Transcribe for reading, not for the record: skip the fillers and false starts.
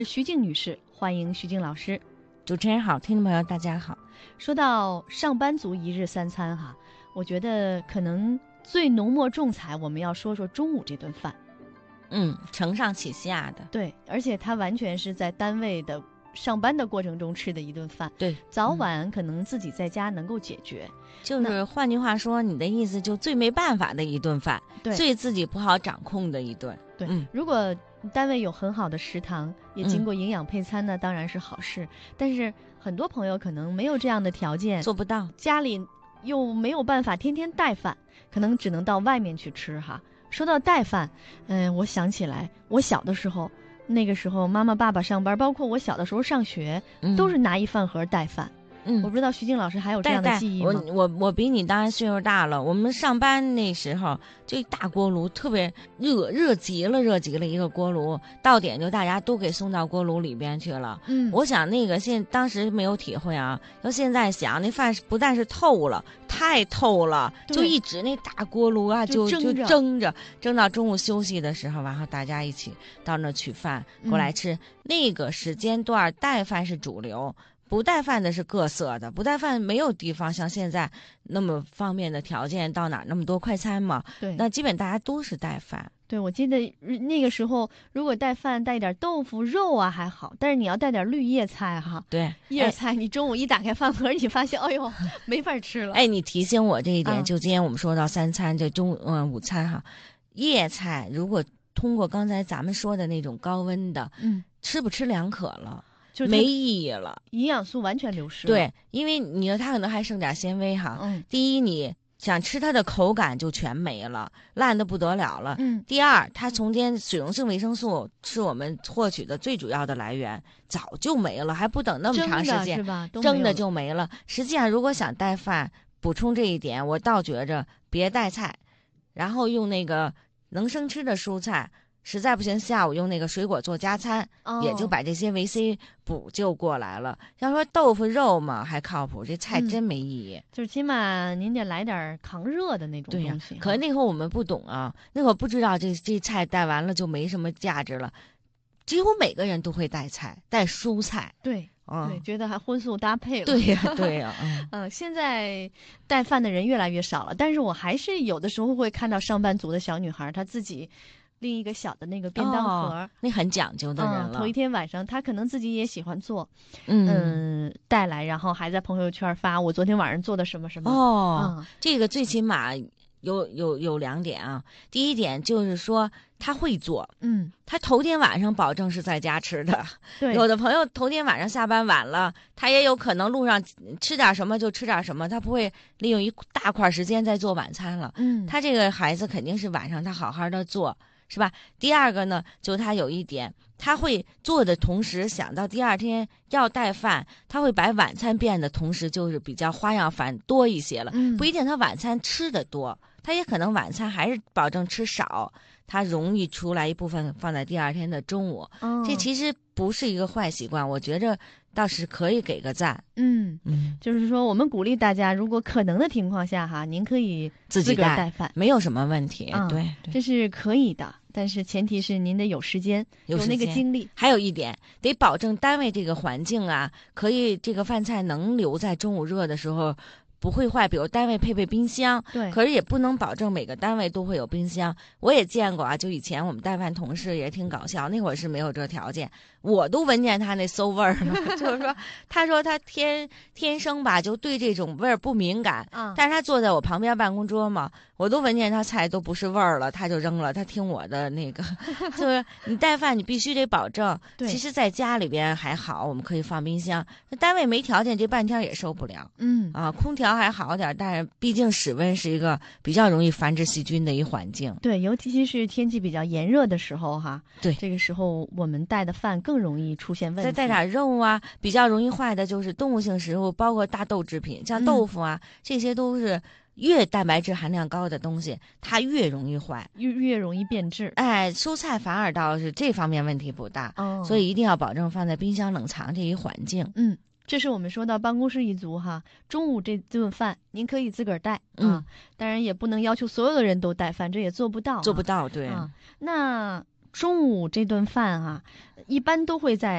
徐静女士，欢迎徐静老师。 主持人好，听众朋友大家好。 说到上班族一日三餐哈，我觉得可能最浓墨重彩，我们要说说中午这顿饭。 承上启下的。 对，而且它完全是在单位的上班的过程中吃的一顿饭。 对， 早晚可能自己在家能够解决。 就是换句话说，你的意思就最没办法的一顿饭， 对， 最自己不好掌控的一顿。 对，如果单位有很好的食堂，也经过营养配餐呢，当然是好事。但是很多朋友可能没有这样的条件， 做不到， 家里又没有办法天天带饭，可能只能到外面去吃哈。说到带饭，我想起来我小的时候，那个时候妈妈爸爸上班，包括我小的时候上学，都是拿一饭盒带饭。我不知道徐静老师还有这样的记忆吗？ 我比你当然岁数大了。我们上班那时候就一大锅炉，特别热极了一个锅炉，到点就大家都给送到锅炉里边去了。我想那个当时没有体会啊，要现在想那饭不但是透了，太透了，就一直那大锅炉啊就蒸到中午休息的时候，然后大家一起到那取饭过来吃。那个时间段带饭是主流。不带饭的是各色的，不带饭没有地方像现在那么方便的条件，到哪那么多快餐嘛？ 对， 那基本大家都是带饭。 对，我记得那个时候，如果带饭带点豆腐肉啊还好，但是你要带点绿叶菜哈。 对， 叶菜你中午一打开饭盒，你发现哎呦没法吃了。 你提醒我这一点，就今天我们说到三餐，这午餐哈，叶菜如果通过刚才咱们说的那种高温的，吃不吃两可了。就没意义了， 营养素完全流失了。 对，因为你说它可能还剩点纤维哈。第一，你想吃它的口感就全没了，烂得不得了了。第二，它中间水溶性维生素是我们获取的最主要的来源，早就没了，还不等那么长时间， 是吧？ 蒸的就没了。实际上，如果想带饭，补充这一点，我倒觉着别带菜，然后用那个能生吃的蔬菜。实在不行，下午用那个水果做加餐，也就把这些维 C 补救过来了。要说豆腐肉嘛，还靠谱，这菜真没意义。 就是起码您得来点抗热的那种东西。 可是那会儿我们不懂啊，那会儿不知道这菜带完了就没什么价值了。几乎每个人都会带菜，带蔬菜。 对。对，觉得还荤素搭配了。 对呀。 现在带饭的人越来越少了，但是我还是有的时候会看到上班族的小女孩，她自己拎一个小的那个便当盒， 那很讲究的人了。 头一天晚上，她可能自己也喜欢做，带来，然后还在朋友圈发我昨天晚上做的什么什么。 这个最起码有两点啊。第一点就是说他会做，他头天晚上保证是在家吃的。 对， 有的朋友头天晚上下班晚了，他也有可能路上吃点什么就吃点什么，他不会利用一大块时间在做晚餐了。他这个孩子肯定是晚上他好好的做，是吧？第二个呢，就他有一点，他会做的同时想到第二天要带饭，他会把晚餐变的同时就是比较花样繁多一些了。不一定他晚餐吃的多，他也可能晚餐还是保证吃少，他容易出来一部分放在第二天的中午。这其实不是一个坏习惯，我觉着倒是可以给个赞。 就是说我们鼓励大家，如果可能的情况下哈，您可以自己带饭， 没有什么问题。对， 这是可以的，但是前提是您得有时间，有那个精力。 还有一点，得保证单位这个环境啊，可以这个饭菜能留在中午热的时候不会坏，比如单位配冰箱。 对， 可是也不能保证每个单位都会有冰箱。我也见过啊，就以前我们带饭同事也挺搞笑，那会儿是没有这条件，我都闻见他那馊味儿了。就是说，他说他天生吧就对这种味儿不敏感，但是他坐在我旁边办公桌嘛，我都闻见他菜都不是味儿了，他就扔了。他听我的那个，就是你带饭你必须得保证。其实在家里边还好，我们可以放冰箱。单位没条件，这半天也受不了。空调还好点，但是毕竟室温是一个比较容易繁殖细菌的一环境。 对，尤其是天气比较炎热的时候哈。 对， 这个时候我们带的饭更容易出现问题。 再带点肉啊，比较容易坏的就是动物性食物，包括大豆制品，像豆腐啊，这些都是越蛋白质含量高的东西，它越容易坏， 越容易变质。 蔬菜反而倒是这方面问题不大。所以一定要保证放在冰箱冷藏这一环境。 这是我们说到办公室一族哈，中午这顿饭您可以自个儿带啊，当然也不能要求所有的人都带饭，这也做不到。 对。 那中午这顿饭啊，一般都会在